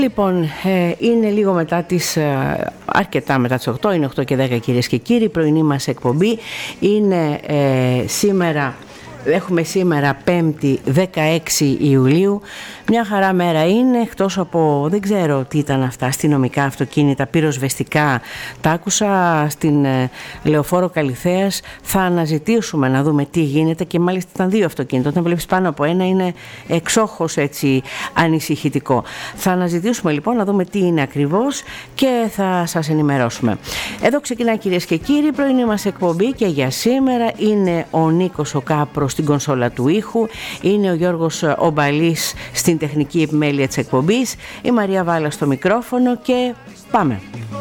Λοιπόν, είναι λίγο μετά τις, αρκετά μετά τις 8, είναι 8 και 10 κυρίες και κύριοι, η πρωινή μας εκπομπή είναι σήμερα. Έχουμε σήμερα 5η 16 Ιουλίου, μια χαρά μέρα είναι, εκτός από, δεν ξέρω τι ήταν αυτά, αστυνομικά αυτοκίνητα, πυροσβεστικά, τα άκουσα στην Λεωφόρο Καλιθέας, θα αναζητήσουμε να δούμε τι γίνεται και μάλιστα ήταν 2 αυτοκίνητα, όταν βλέπεις πάνω από ένα είναι εξόχως έτσι ανησυχητικό. Θα αναζητήσουμε λοιπόν να δούμε τι είναι ακριβώς και θα σας ενημερώσουμε. Εδώ ξεκινάει κυρίες και κύριοι, πρωινή μας εκπομπή και για σήμερα είναι ο Νίκος ο Κάπρος στην κονσόλα του ήχου, είναι ο Γιώργος Ομπαλής στην τεχνική επιμέλεια της εκπομπής, η Μαρία Βάλα στο μικρόφωνο και πάμε.